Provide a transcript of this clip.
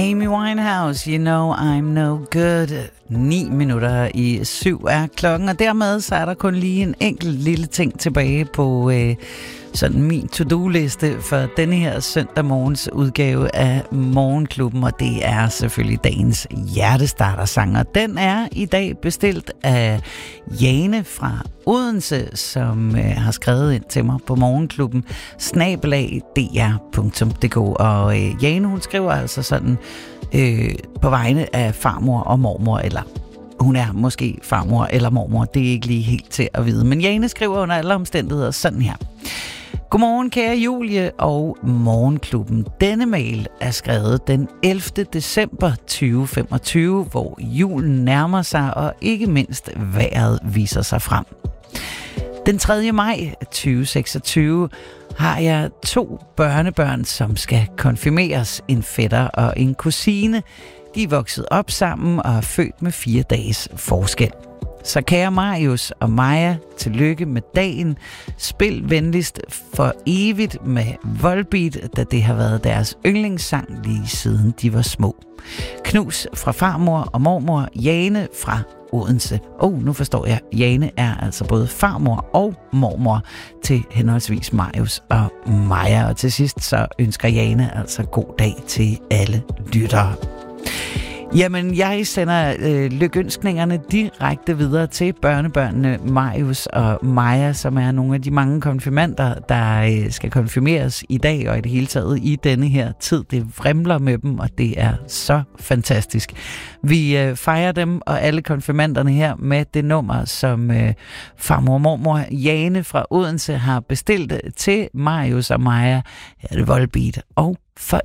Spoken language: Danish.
Amy Winehouse, You Know I'm No Good. 7:09 er klokken, og dermed så er der kun lige en enkelt lille ting tilbage på sådan min to-do-liste for denne her søndag morgens udgave af Morgenklubben, og det er selvfølgelig dagens hjertestartersang, og den er i dag bestilt af Jane fra Odense, som har skrevet ind til mig på Morgenklubben @dr.dk, og Jane, hun skriver altså sådan på vegne af farmor og mormor, eller hun er måske farmor eller mormor, det er ikke lige helt til at vide, men Jane skriver under alle omstændigheder sådan her. Godmorgen kære Julie og Morgenklubben. Denne mail er skrevet den 11. december 2025, hvor julen nærmer sig, og ikke mindst vejret viser sig frem. Den 3. maj 2026 har jeg 2 børnebørn, som skal konfirmeres, en fætter og en kusine. De er vokset op sammen og er født med 4 dages forskel. Så kære Marius og Maja, tillykke med dagen. Spil venligst for evigt med Volbeat, da det har været deres yndlingssang lige siden de var små. Knus fra farmor og mormor, Jane fra Odense. Nu forstår jeg, Jane er altså både farmor og mormor til henholdsvis Marius og Maja. Og til sidst så ønsker Jane altså god dag til alle lyttere. Jamen, jeg sender lykønskningerne direkte videre til børnebørnene Marius og Maja, som er nogle af de mange konfirmander, der skal konfirmeres i dag og i det hele taget i denne her tid. Det vrimler med dem, og det er så fantastisk. Vi fejrer dem og alle konfirmanderne her med det nummer, som farmor og mormor Jane fra Odense har bestilt til Marius og Maja. Her er det Volbeat og for